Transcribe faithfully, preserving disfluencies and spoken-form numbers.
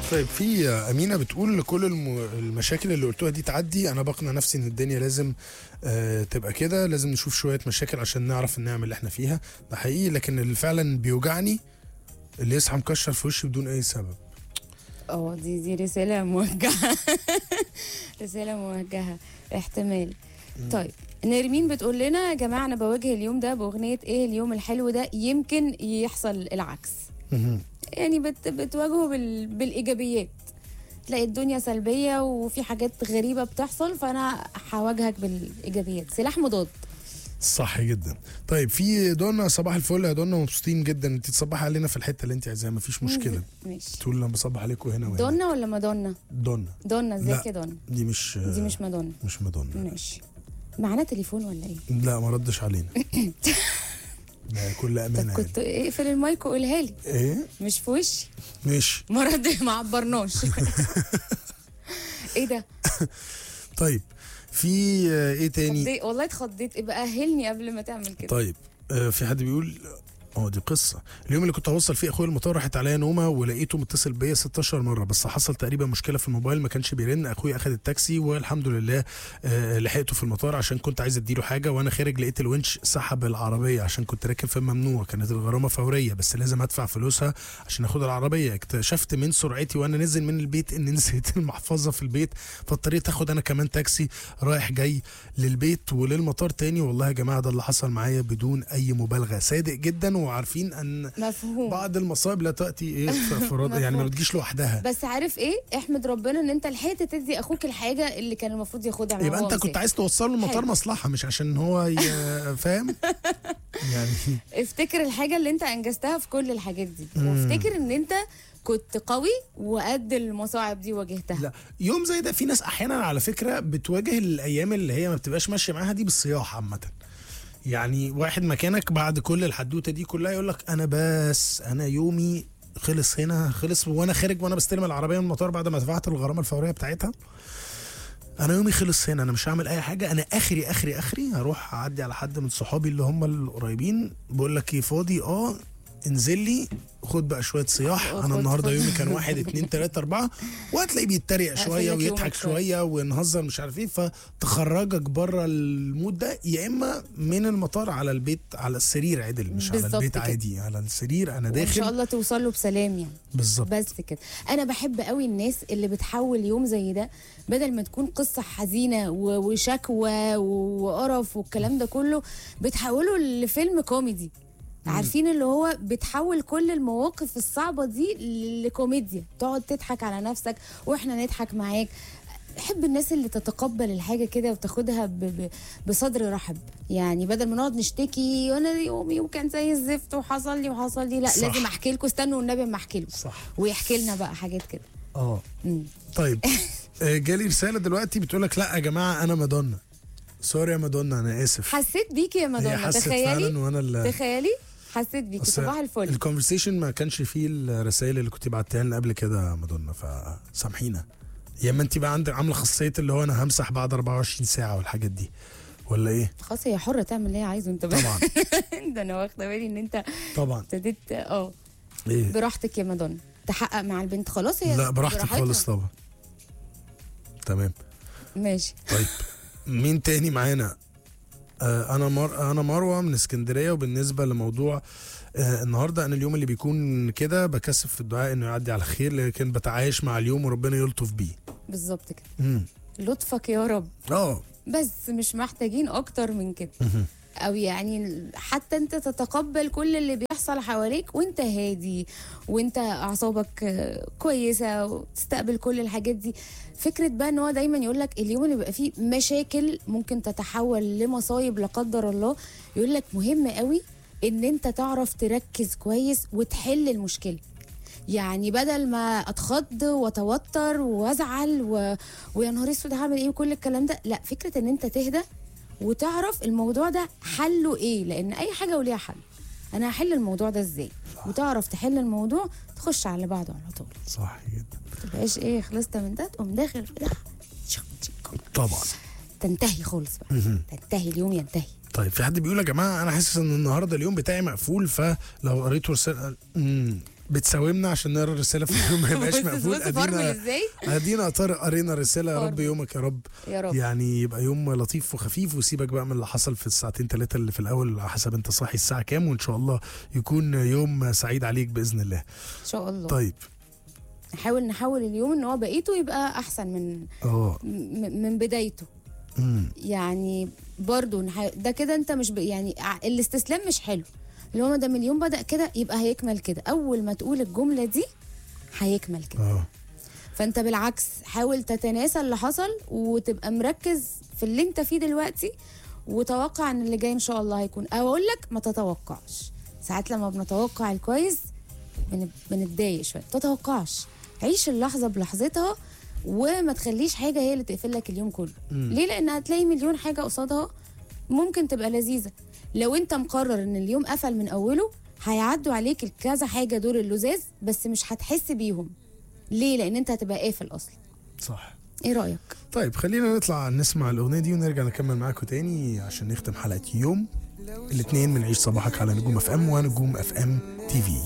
طيب في أمينة بتقول كل الم- المشاكل اللي قلتوها دي تعدي. أنا بقنع نفسي إن الدنيا لازم آه تبقى كده، لازم نشوف شوية مشاكل عشان نعرف نعمل اللي احنا فيها. ده حقيقي، لكن اللي فعلا بيوجعني اللي يصحى مكشر في وشي بدون أي سبب. اه دي دي رسالة موجهة. رسالة موجهة احتمال. طيب نرمين بتقول لنا يا جماعة أنا بواجه اليوم ده بأغنية إيه اليوم الحلو ده، يمكن يحصل العكس. مهم. يعني بت بتواجهه بال بالإيجابيات. تلاقي الدنيا سلبية وفي حاجات غريبة بتحصل، فأنا هواجهك بالإيجابيات، سلاح مضاد. صح جدا. طيب في دونا، صباح الفل يا دونا، مبسوطين جدا انت تصبحي علينا في الحته اللي انت عايزاها، مفيش مشكله. ماشي. تقول انا بصبح عليكم هنا وهنا. دونا ولا مادونا؟ دونا. دونا لا. ازيك يا دونا؟ دي مش دي مش مادونا. مش مادونا. ماشي. معانا تليفون ولا ايه؟ لا ما ردش علينا. لا كل طب امانه يعني. كنت اقفل المايك وقولها لي. ايه مش في وشي. ماشي. ما رد ما عبرناش. ايه ده؟ طيب في آه، ايه تاني؟ اتخضيت- والله اتخضيت، ابقى اهلني قبل ما تعمل كده. طيب آه، في حد بيقول اه دي قصه. اليوم اللي كنت هوصل فيه اخويا المطار راحت عليا نومه ولقيته متصل بيا ستاشر مره، بس حصل تقريبا مشكله في الموبايل ما كانش بيرن. اخويا اخذ التاكسي والحمد لله آه، لحقته في المطار عشان كنت عايز اديله حاجه، وانا خارج لقيت الونش سحب العربيه عشان كنت راكب في ممنوع. كانت الغرامه فوريه بس لازم ادفع فلوسها عشان اخد العربيه. اكتشفت من سرعتي وانا نازل من البيت ان نسيت المحفظه في البيت، فاضطريت اخد انا كمان تاكسي رايح جاي للبيت وللمطار تاني. والله يا جماعه ده اللي حصل معايا بدون اي مبالغه، صادق جدا. وعارفين ان مفهوم. بعض المصائب لا تاتي ايه في فرض، يعني ما مفهوم. بتجيش لوحدها. بس عارف ايه، احمد ربنا ان انت لحقت تدي اخوك الحاجه اللي كان المفروض ياخدها. يبقى انت كنت عايز توصله المطار حلو. مصلحه، مش عشان هو ي- فاهم يعني. افتكر الحاجه اللي انت انجزتها في كل الحاجات دي، مم. وافتكر ان انت كنت قوي وقد المصاعب دي واجهتها. لا يوم زي ده في ناس احيانا على فكره بتواجه الايام اللي هي ما بتبقاش ماشيه معاها دي بالصياح عامه. يعني واحد مكانك بعد كل الحدوته دي كلها يقول لك انا بس انا يومي خلص هنا، خلص وانا خارج وانا بستلم العربيه من المطار بعد ما دفعت الغرامه الفوريه بتاعتها. انا يومي خلص هنا، انا مش هعمل اي حاجه، انا اخري اخري اخري هروح اعدي على حد من صحابي اللي هم القريبين، بقول لك ايه فاضي اه انزل لي خد بقى شويه صياح، خد- انا النهارده خد. يومي كان واحد اتنين تلاته اربعه، وهتلاقيه بيتريق أقفل شويه لك ويضحك يومك شوية. شويه ونهزر مش عارف ايه، فتخرجك بره المود ده، يا اما من المطار على البيت على السرير عدل، مش على بالظبط البيت كده. عادي، على السرير انا وان شاء داخل. الله توصل له بسلام يعني. بالظبط. بس كده. انا بحب قوي الناس اللي بتحول يوم زي ده، بدل ما تكون قصه حزينه و- وشكوى وقرف والكلام ده كله، بتحوله لفيلم كوميدي. عارفين اللي هو بتحول كل المواقف الصعبه دي لكوميديا، تقعد تضحك على نفسك واحنا نضحك معاك. بحب الناس اللي تتقبل الحاجه كده وتاخدها ب- ب- بصدر رحب. يعني بدل ما نقعد نشتكي وانا يومي وكان زي الزفت وحصل لي وحصل لي، لا صح. لازم احكي لكم، استنوا والنبي اما احكي لكم صح. ويحكي لنا بقى حاجات كده. اه مم. طيب آه، جالي رساله دلوقتي بتقول لك لا يا جماعه انا مادونا. سوري يا مادونا انا اسف. حسيت بيكي يا هي مادونا، حست تخيلي فعلا وانا اللي تخيلي حسيت بيكي. صباح الفل. الكونفرسيشن ما كانش فيه الرسائل اللي كنت بعتها لنا قبل كده يا مادونا، فسامحينا. يا اما انت بقى عندك عامله خاصيه اللي هو انا همسح بعد اربعة وعشرين ساعه والحاجات دي، ولا ايه؟ خلاص هي حره تعمل اللي هي عايزه. انت بقى طبعا. ده انا واخده بالي ان انت طبعا. ابتديت اه ايه؟ براحتك يا مادونا تحقق مع البنت. خلاص هي لا براحتك براحتها. خالص طبعا. تمام. ماشي. طيب مين تاني معانا؟ آه انا مر... انا مروه من اسكندريه. وبالنسبه لموضوع آه النهارده، انا اليوم اللي بيكون كده بكثف في الدعاء انه يعدي على خير، لكن بتعايش مع اليوم وربنا يلطف بيه. بالظبط كده. امم لطفك يا رب. اه بس مش محتاجين اكتر من كده. او يعني حتى انت تتقبل كل اللي بيحصل حواليك وانت هادي وانت اعصابك آه، كويسه وتستقبل كل الحاجات دي. فكره بقى ان هو دايما يقول لك اليوم اللي بيبقى فيه مشاكل ممكن تتحول لمصايب لا قدر الله، يقول لك مهم قوي ان انت تعرف تركز كويس وتحل المشكله. يعني بدل ما اتخض واتوتر وازعل و... ويا نهار اسود هعمل ايه وكل الكلام ده، لا فكره ان انت تهدى وتعرف الموضوع ده حله ايه، لان اي حاجه وليها حل. انا هحل الموضوع ده ازاي، وتعرف تحل الموضوع تخش على اللي بعده على طول. صح جدا. ما تبقاش ايه خلصت من ده تقوم داخل في ده تشك تشك. طبعا. تنتهي خالص بقى. تنتهي اليوم ينتهي. طيب في حد بيقول يا جماعه انا حاسس ان النهارده اليوم بتاعي مقفول، فلو قريتوا رساله امم بتساومنا عشان نقرا الرساله في اليوم ما يبقاش بص مقفول. بص فرمل ادينا ازاي. ادينا طارق قرينا الرساله. يا رب فرمل. يومك يا رب يا رب. يعني يبقى يوم لطيف وخفيف، وسيبك بقى من اللي حصل في الساعتين ثلاثه اللي في الاول على حسب انت صاحي الساعه كام، وان شاء الله يكون يوم سعيد عليك باذن الله. ان شاء الله. طيب نحاول نحول اليوم ان هو بقيته يبقى احسن من اه م- من بدايته. امم يعني برضو نح- ده كده انت مش ب... يعني ع- الاستسلام مش حلو. اللي هو ده من اليوم بدأ كده يبقى هيكمل كده. اول ما تقول الجملة دي هيكمل كده. اه فانت بالعكس حاول تتناسى اللي حصل وتبقى مركز في اللي انت فيه دلوقتي، وتوقع ان اللي جاي ان شاء الله هيكون، او اقول لك ما تتوقعش. ساعات لما بنتوقع الكويس بن- بنتضايق شويه. ما تتوقعش، عيش اللحظه بلحظتها، وما تخليش حاجه هي اللي تقفل لك اليوم كله. مم. ليه؟ لان هتلاقي مليون حاجه قصادها ممكن تبقى لذيذه. لو انت مقرر ان اليوم قفل من اوله هيعدوا عليك الكذا حاجه دول اللذاذ، بس مش هتحس بيهم. ليه؟ لان انت هتبقى قافل اصلا. صح. ايه رايك؟ طيب خلينا نطلع نسمع الاغنيه دي ونرجع نكمل معاكم تاني عشان نختم حلقه يوم الاثنين من عيش صباحك على نجوم اف ام ونجوم اف ام تي في.